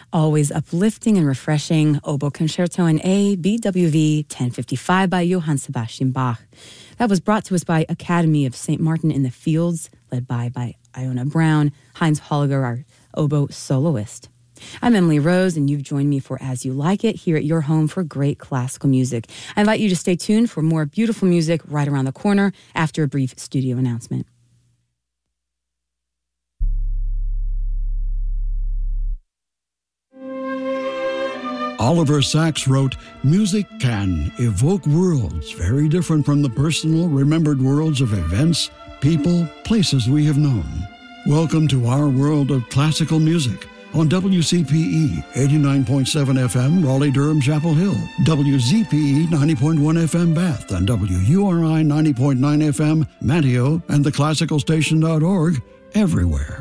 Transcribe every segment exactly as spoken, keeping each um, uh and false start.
Always uplifting and refreshing, Oboe Concerto in A, B W V ten fifty-five by Johann Sebastian Bach. That was brought to us by Academy of Saint Martin in the Fields, led by, by Iona Brown, Heinz Holliger, our oboe soloist. I'm Emily Rose, and you've joined me for As You Like It here at your home for great classical music. I invite you to stay tuned for more beautiful music right around the corner after a brief studio announcement. Oliver Sacks wrote, "Music can evoke worlds very different from the personal, remembered worlds of events, people, places we have known. Welcome to our world of classical music on W C P E eighty-nine point seven F M, Raleigh-Durham, Chapel Hill, W Z P E ninety point one F M, Bath, and W U R I ninety point nine F M, Manteo, and the classical station dot org, everywhere."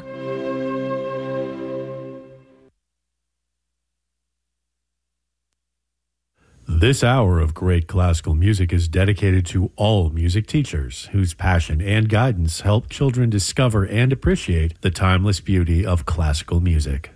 This hour of great classical music is dedicated to all music teachers whose passion and guidance help children discover and appreciate the timeless beauty of classical music.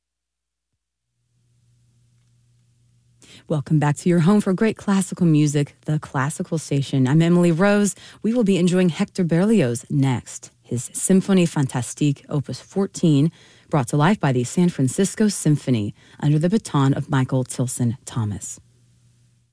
Welcome back to your home for great classical music, the Classical Station. I'm Emily Rose. We will be enjoying Hector Berlioz next. His Symphonie Fantastique, Opus fourteen, brought to life by the San Francisco Symphony under the baton of Michael Tilson Thomas.